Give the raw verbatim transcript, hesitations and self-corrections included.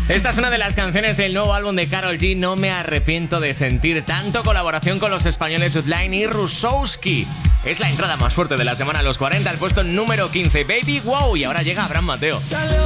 Esta es una de las canciones del nuevo álbum de Karol G, No me arrepiento de sentir tanto, colaboración con los españoles Woodline y Rusowski. Es la entrada más fuerte de la semana a los cuarenta, al puesto número quince, Baby Wow, y ahora llega Abraham Mateo.